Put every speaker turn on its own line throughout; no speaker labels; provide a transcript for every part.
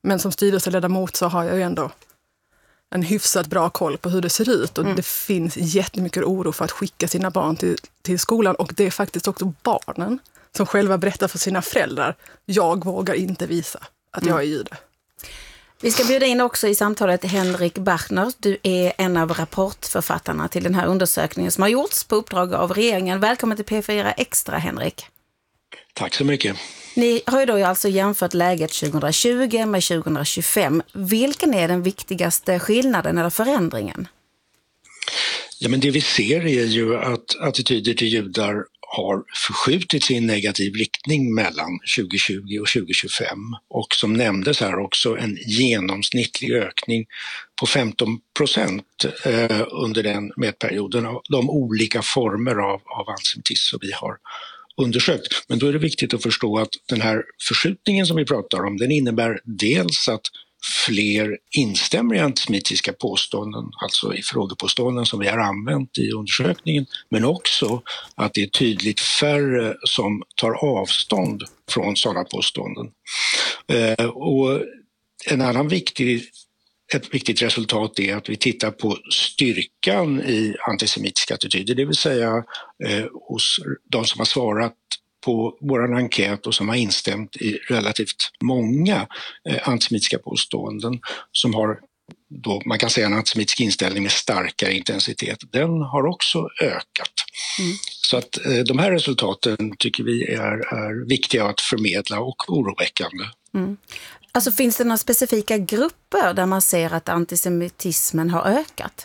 Men som styrelseledamot så har jag ju ändå en hyfsat bra koll på hur det ser ut. Och det finns jättemycket oro för att skicka sina barn till skolan. Och det är faktiskt också barnen som själva berättar för sina föräldrar: jag vågar inte visa att jag är jude.
Vi ska bjuda in också i samtalet Henrik Bachner. Du är en av rapportförfattarna till den här undersökningen som har gjorts på uppdrag av regeringen. Välkommen till P4 Extra, Henrik.
Tack så mycket.
Ni har ju då alltså jämfört läget 2020 med 2025. Vilken är den viktigaste skillnaden eller förändringen?
Ja, men det vi ser är ju att attityder till judar har förskjutits i en negativ riktning mellan 2020 och 2025. Och som nämndes här också en genomsnittlig ökning på 15% under den mätperioden av de olika former av antisemitism som vi har undersökt. Men då är det viktigt att förstå att den här förskjutningen som vi pratar om, den innebär dels att fler instämmer i antisemitiska påståenden, alltså i frågepåståenden som vi har använt i undersökningen, men också att det är tydligt färre som tar avstånd från sådana påståenden. Och en annan ett viktigt resultat är att vi tittar på styrkan i antisemitiska attityder, det vill säga hos de som har svarat på vår enkät och som har instämt i relativt många antisemitiska påståenden som har då, man kan säga, en antisemitisk inställning med starkare intensitet. Den har också ökat. Så att de här resultaten tycker vi är viktiga att förmedla och oroväckande.
Alltså finns det några specifika grupper där man ser att antisemitismen har ökat?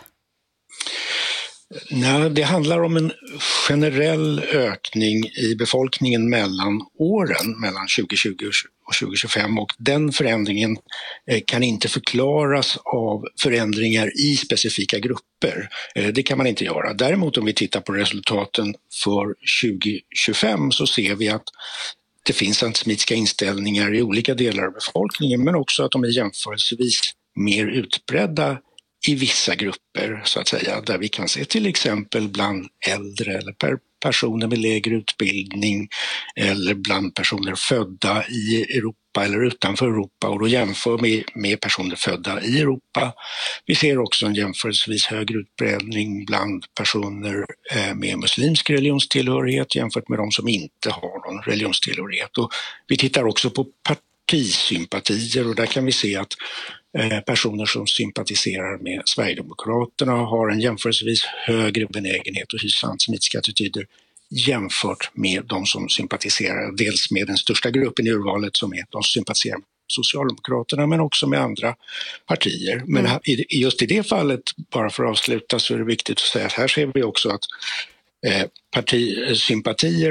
Nej, det handlar om en generell ökning i befolkningen mellan åren, mellan 2020 och 2025, och den förändringen kan inte förklaras av förändringar i specifika grupper. Det kan man inte göra. Däremot om vi tittar på resultaten för 2025 så ser vi att det finns antisemitiska inställningar i olika delar av befolkningen, men också att de är jämförelsevis mer utbredda i vissa grupper, så att säga, där vi kan se till exempel bland äldre eller personer med lägre utbildning eller bland personer födda i Europa eller utanför Europa, och då jämför vi med personer födda i Europa. Vi ser också en jämförelsevis högre utbredning bland personer med muslimsk religionstillhörighet jämfört med de som inte har någon religionstillhörighet. Och vi tittar också på partisympatier, och där kan vi se att personer som sympatiserar med Sverigedemokraterna har en jämförelsevis högre benägenhet att hysa antisemitiska attityder jämfört med de som sympatiserar dels med den största gruppen i urvalet, som är de som sympatiserar med Socialdemokraterna, men också med andra partier. Men just i det fallet, bara för att avsluta, så är det viktigt att säga att här ser vi också att partisympatier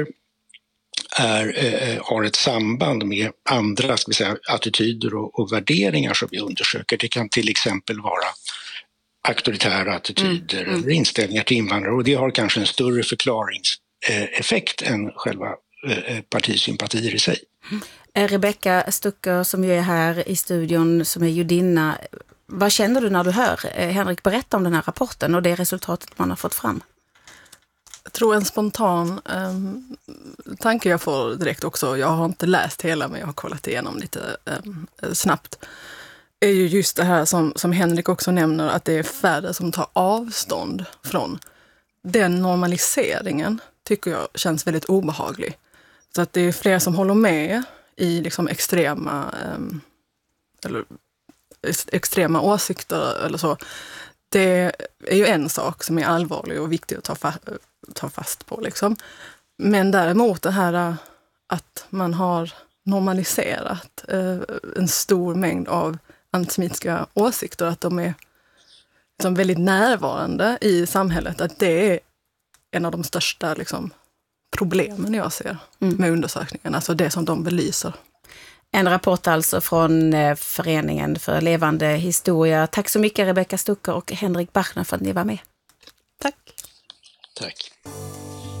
har ett samband med andra, ska vi säga, attityder och värderingar som vi undersöker. Det kan till exempel vara auktoritära attityder eller inställningar till invandrare, och det har kanske en större förklaringseffekt än själva partisympatier i sig.
Rebecka Stucker, som ju är här i studion, som är judinna. Vad känner du när du hör Henrik berätta om den här rapporten och det resultatet man har fått fram?
Jag tror en spontan tanke jag får direkt också, jag har inte läst hela men jag har kollat igenom lite snabbt, är ju just det här som Henrik också nämner, att det är färre som tar avstånd från den normaliseringen, tycker jag känns väldigt obehaglig. Så att det är fler som håller med i liksom extrema åsikter eller så. Det är ju en sak som är allvarlig och viktig att ta fast på liksom. Men däremot det här att man har normaliserat en stor mängd av antisemitiska åsikter, att de är liksom väldigt närvarande i samhället, att det är en av de största liksom problemen jag ser med undersökningen, alltså det som de belyser.
En rapport alltså från Föreningen för levande historia. Tack så mycket Rebecka Stucker och Henrik Bachner för att ni var med.
Tack.
Tack.